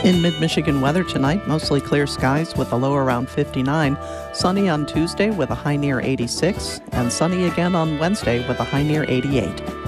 In mid-Michigan weather tonight, mostly clear skies with a low around 59, sunny on Tuesday with a high near 86, and sunny again on Wednesday with a high near 88.